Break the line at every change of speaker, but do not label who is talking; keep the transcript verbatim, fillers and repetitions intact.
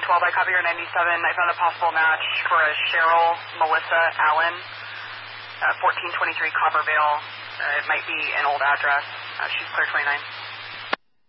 twelve, I copy her ninety-seven. I found a possible match for a Cheryl Melissa Allen, uh, fourteen twenty-three Coppervale. Uh, it might be an old address. Uh, she's clear twenty-nine.